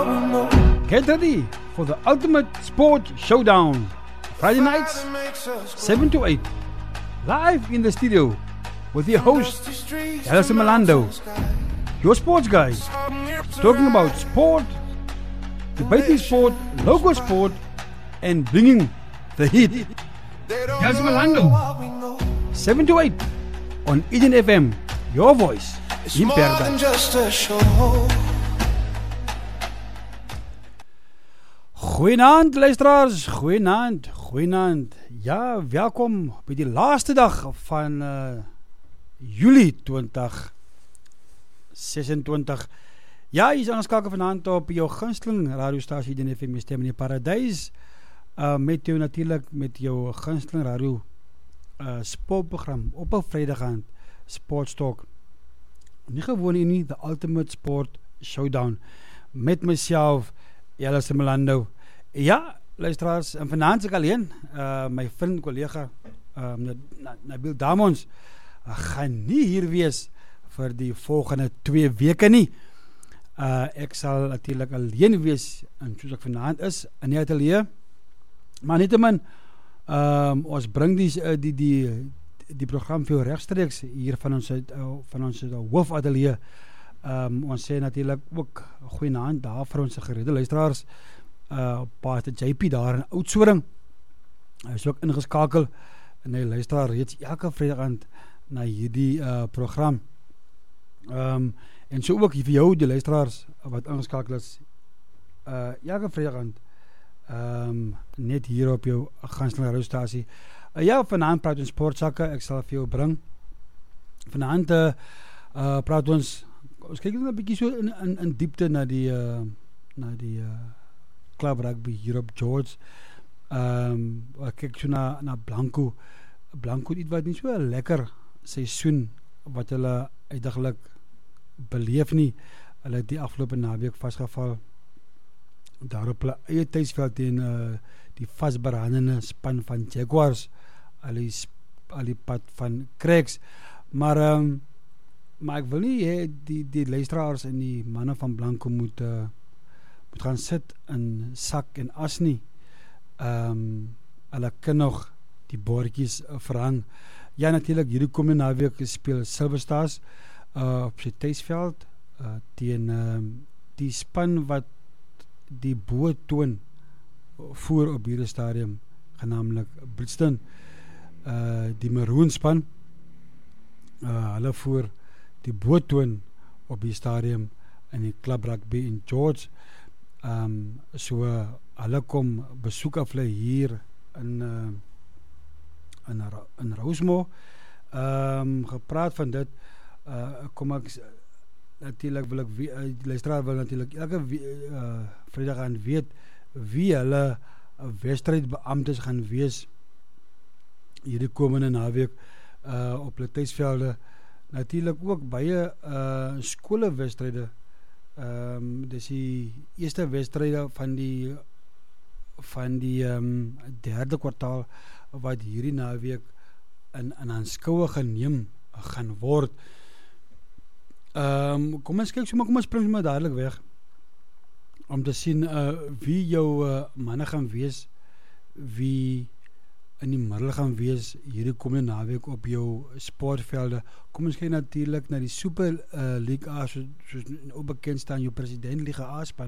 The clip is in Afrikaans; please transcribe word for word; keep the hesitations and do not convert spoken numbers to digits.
Get ready for the ultimate sport showdown. Friday nights, seven to eight. Live in the studio with your host, Alison Melando. Your sports guy. Talking about sport, debating sport, local sport, and bringing the heat. Alison Melando. seven to eight on Eden F M. Your voice in paradise. Goeienaand luisteraars, goeienaand, goeienaand. Ja, welkom by die laaste dag van uh, Julie twintig sesentwintig. Ja, jy is aangeskakel vanaand op jou gunsteling radiostasie Eden F M, jy stem in die paradijs. Uh, met jou natuurlijk, met jou gunsteling radio uh, sportprogram op een vrijdaghand, Sportstalk. Nie gewoon hier nie, the ultimate sport showdown. Met myself, Alison Melando. Ja, luisteraars, en vanavond ek alleen, uh, my vriend, collega, uh, Nabil Damons, uh, gaan nie hier wees vir die volgende twee weke nie. Uh, ek sal natuurlijk alleen wees, en soos ek vanavond is, in die atelier, maar niet te min, um, ons bring die, die, die, die program veel rechtstreeks hier van ons, van ons hoofdatelier. Um, ons sê natuurlijk ook goeienaand daar vir ons gerede luisteraars, uh, Pater J P daar in Oudtshoorn. Hy is ook ingeskakel en hy luister reeds elke vrydaghand na hierdie uh, program. Um, en so ook vir jou die luisteraars wat ingeskakel is uh, elke vrydaghand um, net hier op jou gunsteling radiostasie. Uh, ja, vanavond praat ons sportsakke, ek sal vir jou bring. Vanavond uh, uh, praat ons ons kyk net 'n bietjie so in, in, in diepte na die uh, na die uh, club rugby hier op George. Ehm um, ek kyk so na na Blanco. Blanco het wat nie so 'n lekker seisoen wat hulle uitdaglik beleef nie. Hulle het die afgelope naweek vasgeval daar op hulle eie tuisveld teen uh, die vasberandende span van Jaguars. Hulle al die pad van Craigs. Maar ehm um, Maar ek wil nie he, die, die luisteraars en die manne van Blanco moet, uh, moet gaan sit in sak en as nie. Um, hulle kan nog die bordjies uh, verhang. Ja, natuurlijk, hierdie komende naweek speel Silver Stars uh, op sy thuisveld uh, teen uh, die span wat die boot toon voer op hierdie stadium, genaamlik Brixton. Uh, die Maroon span, uh, hulle voer die boot toon op die stadium in die club rugby in George. Um, so uh, hulle kom besoek af hulle hier in uh, in, in Rosemore. Um, gepraat van dit, uh, kom ek natuurlijk wil ek wie, uh, die luisteraar wil natuurlijk elke uh, vrijdag aan weet wie hulle uh, wedstrijdbeamptes gaan wees hierdie komende naweek uh, op hulle thuisvelde. Natuurlijk ook baie uh, skolewedstryde. Um, dis die eerste wedstryde van die van die um, derde kwartaal wat hierdie naweek in, in aanskoue geneem gaan word. Um, kom ons kyk so maar, kom ons spring maar dadelik weg om te sien uh, wie jou uh, manne gaan wees, wie in die middel gaan wees hierdie komende naweek op jou sportvelde. Kom ons kyk natuurlijk na die Super uh, League A, soos so, so, ook bekend staan jou President Liga A span.